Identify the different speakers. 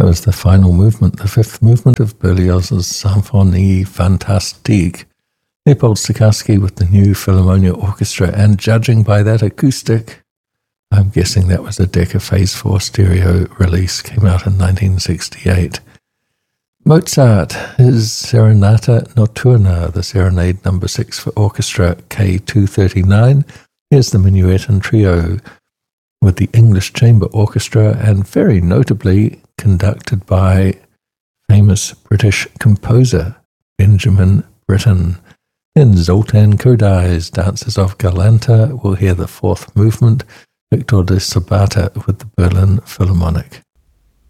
Speaker 1: was the final movement, the fifth movement of Berlioz's Symphonie Fantastique. Leopold Stokowski with the New Philharmonia Orchestra, and judging by that acoustic, I'm guessing that was a Decca Phase 4 stereo release, came out in 1968. Mozart, his Serenata Notturna, the Serenade No. 6 for orchestra, K239. Here's the Minuet and Trio with the English Chamber Orchestra, and very notably conducted by famous British composer Benjamin Britten. In Zoltan Kodai's Dances of Galanta, we'll hear the fourth movement, Victor de Sabata with the Berlin Philharmonic.